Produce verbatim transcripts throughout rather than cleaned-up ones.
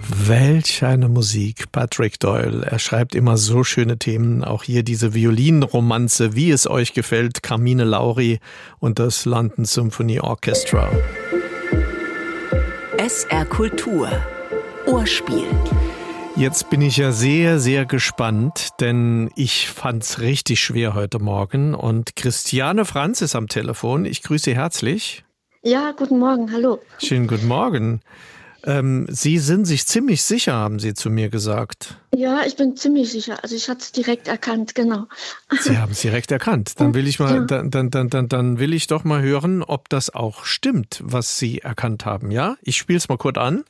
Welch eine Musik, Patrick Doyle. Er schreibt immer so schöne Themen. Auch hier diese Violinenromanze, wie es euch gefällt, Carmine Lauri und das London Symphony Orchestra. S R Kultur. Ohrspiel. Jetzt bin ich ja sehr, sehr gespannt, denn ich fand's richtig schwer heute Morgen. Und Christiane Franz ist am Telefon. Ich grüße Sie herzlich. Ja, guten Morgen, hallo. Schönen guten Morgen. Ähm, Sie sind sich ziemlich sicher, haben Sie zu mir gesagt. Ja, ich bin ziemlich sicher. Also ich hatte es direkt erkannt, genau. Sie haben es direkt erkannt. Dann will ich mal, ja. dann, dann, dann, dann, dann will ich doch mal hören, ob das auch stimmt, was Sie erkannt haben. Ja, ich spiele es mal kurz an.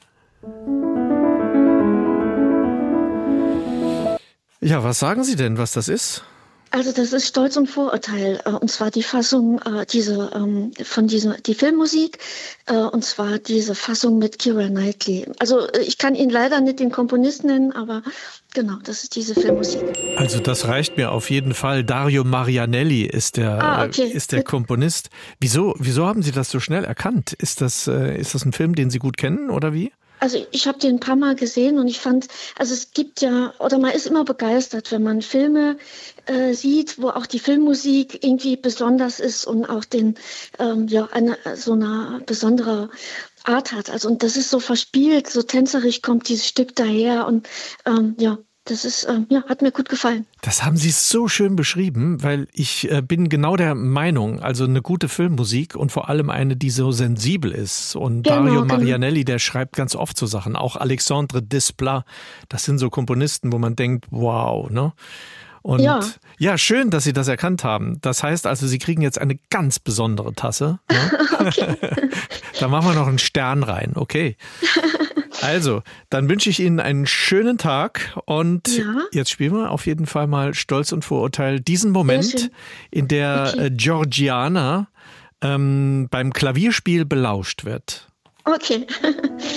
Ja, was sagen Sie denn, was das ist? Also das ist Stolz und Vorurteil, und zwar die Fassung, diese von dieser die Filmmusik, und zwar diese Fassung mit Keira Knightley. Also ich kann Ihnen leider nicht den Komponisten nennen, aber genau, das ist diese Filmmusik. Also das reicht mir auf jeden Fall. Dario Marianelli ist der ah, okay. ist der Komponist. Wieso wieso haben Sie das so schnell erkannt? Ist das ist das ein Film, den Sie gut kennen oder wie? Also ich habe den ein paar Mal gesehen und ich fand, also es gibt ja, oder man ist immer begeistert, wenn man Filme äh, sieht, wo auch die Filmmusik irgendwie besonders ist und auch den, ähm, ja, eine, so eine besondere Art hat. Also und das ist so verspielt, so tänzerisch kommt dieses Stück daher und ähm, ja. Das ist, äh, ja, hat mir gut gefallen. Das haben Sie so schön beschrieben, weil ich äh, bin genau der Meinung, also eine gute Filmmusik und vor allem eine, die so sensibel ist. Und genau, Dario Marianelli, genau. Der schreibt ganz oft so Sachen. Auch Alexandre Desplat, das sind so Komponisten, wo man denkt, wow, ne? Und ja. ja, schön, dass Sie das erkannt haben. Das heißt also, Sie kriegen jetzt eine ganz besondere Tasse. Ne? Okay. Da machen wir noch einen Stern rein, okay. Also, dann wünsche ich Ihnen einen schönen Tag und ja. Jetzt spielen wir auf jeden Fall mal Stolz und Vorurteil. Diesen Moment, in der okay. Georgiana ähm, beim Klavierspiel belauscht wird. Okay.